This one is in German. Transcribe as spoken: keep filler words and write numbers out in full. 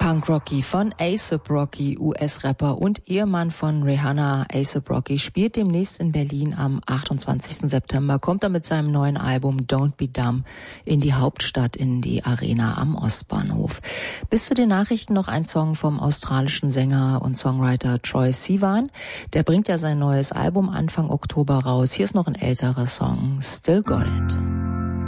Punk Rocky von A$AP Rocky, U S-Rapper und Ehemann von Rihanna. A$AP Rocky spielt demnächst in Berlin am achtundzwanzigsten September, kommt er mit seinem neuen Album Don't Be Dumb in die Hauptstadt, in die Arena am Ostbahnhof. Bis zu den Nachrichten noch ein Song vom australischen Sänger und Songwriter Troye Sivan. Der bringt ja sein neues Album Anfang Oktober raus. Hier ist noch ein älterer Song, Still Got It.